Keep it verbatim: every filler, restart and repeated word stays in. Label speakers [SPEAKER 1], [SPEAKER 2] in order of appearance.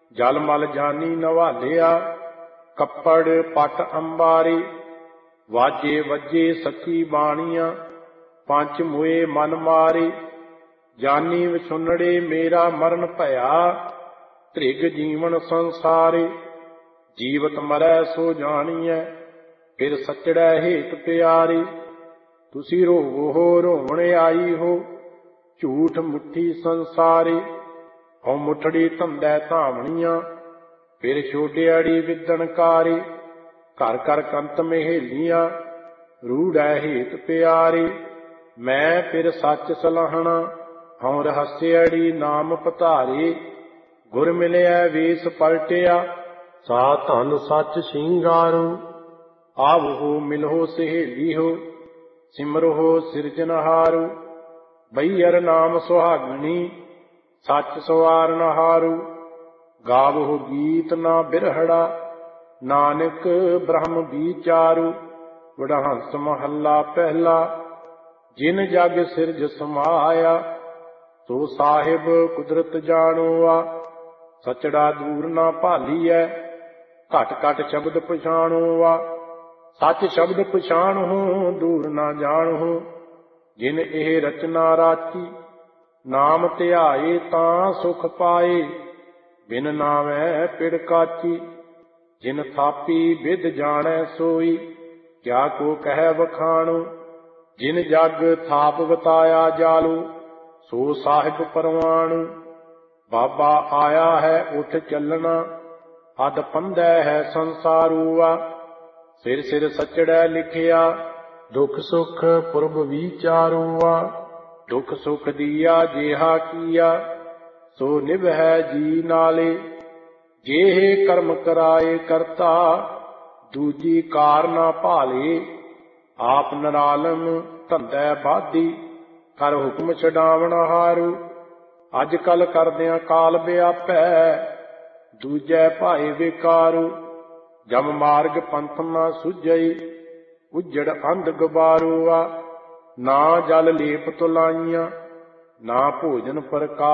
[SPEAKER 1] ਜਲ ਮਲ ਜਾਨੀ ਨਵਾਲਿਆ, ਕੱਪੜ ਪਟ ਅੰਬਾਰੀ। ਵਾਜੇ ਵੱਜੇ ਸੱਚੀ ਬਾਣੀਆਂ, ਪੰਚ ਮੋਏ ਮਨ ਮਾਰੇ। ਜਾਨੀ ਵਿਛੁੰਨੜੇ ਮੇਰਾ ਮਰਨ ਭਇਆ, ਧ੍ਰਿਗ ਜੀਵਨ ਸੰਸਾਰੇ। ਜੀਵਤ ਮਰੈ ਸੋ ਜਾਣੀਐ, ਫਿਰ ਸੱਚੜੈ ਹੇਤ ਪਿਆਰੇ। ਤੁਸੀਂ ਰੋਵੋ ਹੋ ਰੋਵਣ ਆਈ ਹੋ, ਝੂਠ ਮੁੱਠੀ ਸੰਸਾਰੇ। ਹਉ ਮੁੱਠੜੀ ਧੰਦੈ ਧਾਵਣੀਆਂ, ਫਿਰ ਛੋਡਿਆੜੀ ਵਿਦਣਕਾਰੇ। ਘਰ ਘਰ ਕੰਤ ਮਹੇਲੀਆਂ, ਰੂੜੈ ਹੇਤ ਪਿਆਰੇ। ਮੈਂ ਫਿਰ ਸੱਚ ਸਲਾਹਣਾ, ਹਉ ਰਹੱਸਿਆੜੀ ਨਾਮ ਪਧਾਰੇ। ਗੁਰ ਮਿਲਿਆ ਵੇਸ ਪਲਟਿਆ, ਸਾ ਧਨ ਸੱਚ ਸ਼ਿੰਗਾਰੋ। ਆਵੋ ਮਿਲੋ ਸਹੇਲੀ ਹੋ, ਸਿਮਰੋ ਸਿਰਜਨਹਾਰੂ। ਬਈਅਰ ਨਾਮ ਸੁਹਾਗਣੀ, ਸੱਚ ਸਵਾਰਨਹਾਰੂ। ਗਾਵੋ ਗੀਤ ਨਾ ਬਿਰਹੜਾ, ਨਾਨਕ ਬ੍ਰਹਮ ਵਿਚਾਰੂ। ਵਡਹੰਸ ਮਹੱਲਾ ਪਹਿਲਾ। ਜਿਨ ਜਗ ਸਿਰਜ ਸਮਾਇਆ, ਸੋ ਸਾਹਿਬ ਕੁਦਰਤ ਜਾਣੋਆ। ਸਚੜਾ ਦੂਰ ਨਾ ਭਾਲੀਐ, ਘਟ ਘਟ ਸ਼ਬਦ ਪਛਾਣੋਆ। ਸੱਚ ਸ਼ਬਦ ਪਛਾਣਹੁ, ਦੂਰ ਨਾ ਜਾਣਹੁ। ਜਿਨ ਇਹ ਰਚਨਾ ਰਾਚੀ, ਨਾਮ ਧਿਆਏ ਤਾਂ ਸੁਖ ਪਾਏ। ਬਿਨ ਨਾਵੈ ਪਿੜ ਕਾਚੀ, ਜਿਨ ਥਾਪੀ ਵਿਦ ਜਾਣੈ ਸੋਈ। ਕਿਆ ਕੋ ਕਹਿ ਵਖਾਣੋ, ਜਿਨ ਜਗ ਥਾਪ ਵਤਾਇਆ ਜਾਲੂ। ਸੋ ਸਾਹਿਬ ਪਰਵਾਣੁ। ਬਾਬਾ ਆਇਆ ਹੈ ਉਠ ਚੱਲਣਾ, ਅਦ ਪੰਧੈ ਹੈ ਸੰਸਾਰੂਆ। ਸਿਰ ਸਿਰ ਸਚੜੈ ਲਿਖਿਆ, ਦੁਖ ਸੁਖ ਪੁਰਬ ਵਿਚਾਰੂਆ। ਦੁਖ ਸੁਖ ਦੀਆ ਜੇਹਾ ਕੀਆ, ਸੋ ਨਿਭੈ ਜੀ ਨਾਲੇ। ਜੇਹ ਕਰਮ ਕਰਾਏ ਕਰਤਾ, ਦੂਜੀ ਕਾਰ ਨਾ ਭਾਲੇ। ਆਪ ਨਿਰਾਲਮ ਧੰਦੈ ਬਾਧੀ, ਕਰ ਹੁਕਮ ਛਡਾਵਣਹਾਰੂ। ਅੱਜ ਕੱਲ ਕਰਦਿਆਂ ਕਾਲ ਵਿਆਪੈ, ਦੂਜੈ ਭਾਏ ਵਿਕਾਰੂ। ਜਮ ਮਾਰਗ ਪੰਥ ਨਾ ਸੁਝਈ, ਉਜੜ ਅੰਧ ਗਬਾਰੂਆ। ਨਾ ਜਲ ਲੇਪ ਤੁਲਾਈਆਂ, ਨਾ ਭੋਜਨ ਪ੍ਰਕਾ